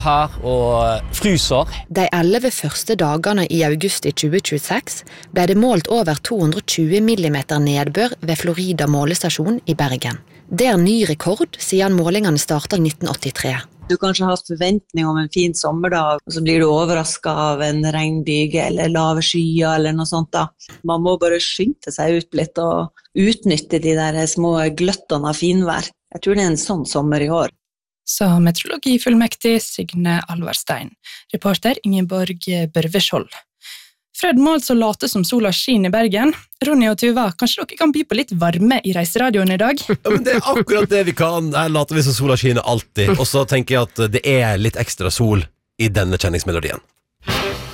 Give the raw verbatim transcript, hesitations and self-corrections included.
her og fryser. De elleve første dagene i august i tjue tjueseks ble det målt over to hundre og tjue millimeter nedbør ved Florida målestasjon i Bergen. Det er ny rekord siden målingene startet i nitten åttitre. Du kanskje har forventning om en fin sommerdag, og så blir du overrasket av en regnbyge eller lave skyer eller noe sånt da. Man må bare skynde seg ut litt og utnytte de der små gløttene av finvær. Jeg tror det er en sånn sommer i år. Sa meteorologifullmektig Signe Alvarstein. Reporter Ingeborg Børveskjold. Fred må altså late som sola skin i Bergen. Ronny og Tuva, kanskje dere kan by på litt varme i reiseradioen i dag? Ja, men det er akkurat det vi kan. Her later vi som sola skinner alltid. Og så tenker jeg at det er litt ekstra sol i denne kjenningsmelodien.